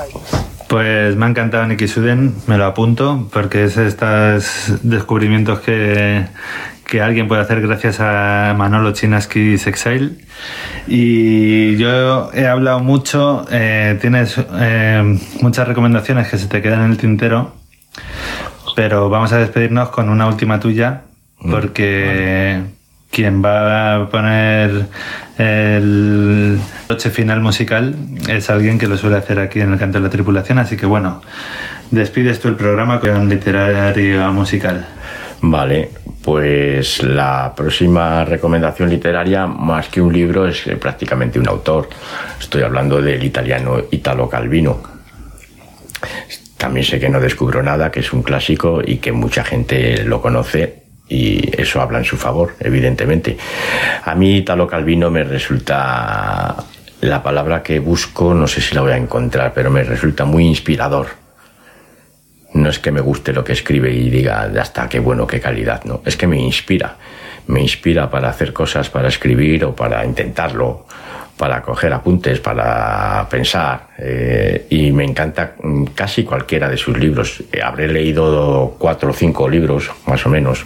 Pues me ha encantado Nikki Suden, me lo apunto, porque es estos descubrimientos que alguien puede hacer gracias a Manolo Chinaski's Exile. Y yo he hablado mucho, tienes muchas recomendaciones que se te quedan en el tintero, pero vamos a despedirnos con una última tuya, porque quien va a poner el broche final musical es alguien que lo suele hacer aquí en el Canto de la Tripulación, así que bueno, despides tú el programa con literaria musical. Vale, pues la próxima recomendación literaria, más que un libro, es prácticamente un autor. Estoy hablando del italiano Italo Calvino. También sé que no descubro nada, que es un clásico y que mucha gente lo conoce, y eso habla en su favor, evidentemente. A mí Italo Calvino me resulta, la palabra que busco, no sé si la voy a encontrar, pero me resulta muy inspirador. No es que me guste lo que escribe y diga hasta qué bueno, qué calidad, no. Es que me inspira para hacer cosas, para escribir o para intentarlo, para coger apuntes, para pensar, y me encanta casi cualquiera de sus libros. Habré leído 4 o 5 libros, más o menos,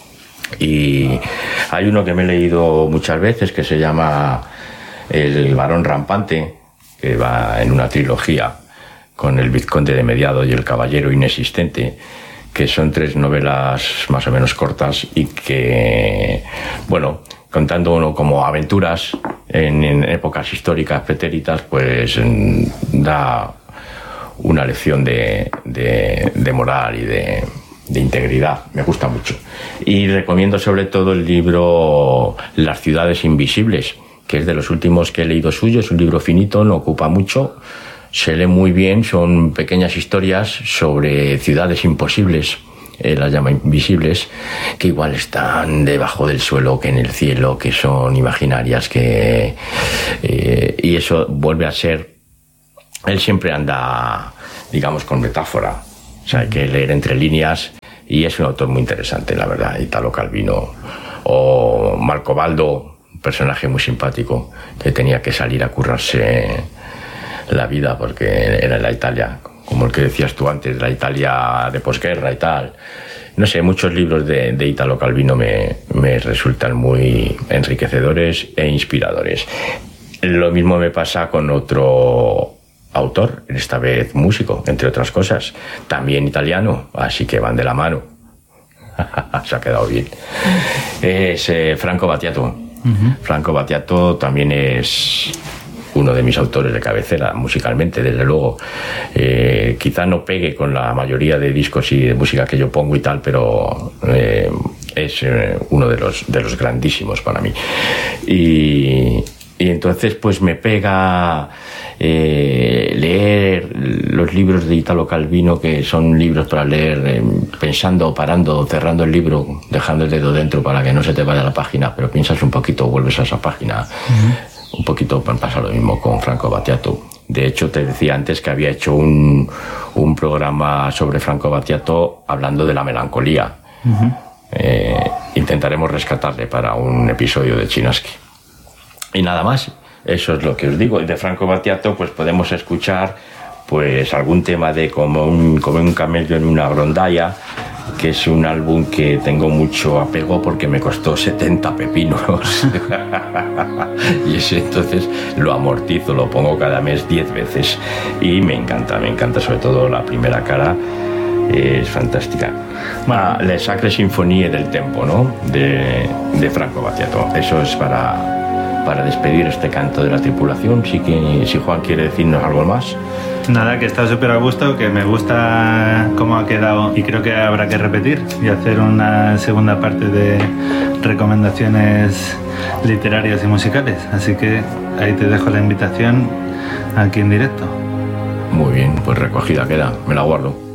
y hay uno que me he leído muchas veces que se llama El varón rampante, que va en una trilogía con El vizconde de Mediado y El caballero inexistente, que son 3 novelas más o menos cortas y que, bueno, contando uno como aventuras en épocas históricas pretéritas, pues da una lección de moral y de integridad. Me gusta mucho. Y recomiendo sobre todo el libro Las ciudades invisibles, que es de los últimos que he leído suyo. Es un libro finito, no ocupa mucho, se lee muy bien, son pequeñas historias sobre ciudades imposibles, las llama invisibles, que igual están debajo del suelo que en el cielo, que son imaginarias, que y eso vuelve a ser, él siempre anda, digamos, con metáfora, o sea, hay que leer entre líneas, y es un autor muy interesante, la verdad. Italo Calvino, o Marco Baldo, un personaje muy simpático que tenía que salir a currarse la vida porque era en la Italia, como el que decías tú antes, la Italia de posguerra y tal. No sé, muchos libros de Italo Calvino me resultan muy enriquecedores e inspiradores. Lo mismo me pasa con otro autor, esta vez músico, entre otras cosas, también italiano, así que van de la mano. Se ha quedado bien. Es Franco Battiato. Uh-huh. Franco Battiato también es uno de mis autores de cabecera, musicalmente, desde luego. Quizá no pegue con la mayoría de discos y de música que yo pongo y tal, pero es uno de los grandísimos para mí. Y entonces pues me pega leer los libros de Italo Calvino, que son libros para leer pensando, parando, cerrando el libro, dejando el dedo dentro para que no se te vaya la página, pero piensas un poquito, vuelves a esa página. Uh-huh. Un poquito pasa lo mismo con Franco Battiato. De hecho, te decía antes que había hecho un programa sobre Franco Battiato hablando de la melancolía. Uh-huh. Intentaremos rescatarle para un episodio de Chinaski. Y nada más, eso es lo que os digo. De Franco Battiato pues podemos escuchar pues algún tema de como un camello en una rondalla, que es un álbum que tengo mucho apego porque me costó 70 pepinos. Y ese entonces lo amortizo, lo pongo cada mes 10 veces y me encanta sobre todo la primera cara, es fantástica. Bueno, Le Sacre Sinfonie del Tempo, ¿no? De Franco Battiato. Eso es para despedir este canto de la tripulación. Si Juan quiere decirnos algo más. Nada, que está súper a gusto, que me gusta cómo ha quedado y creo que habrá que repetir y hacer una segunda parte de recomendaciones literarias y musicales. Así que ahí te dejo la invitación aquí en directo. Muy bien, pues recogida queda, me la guardo.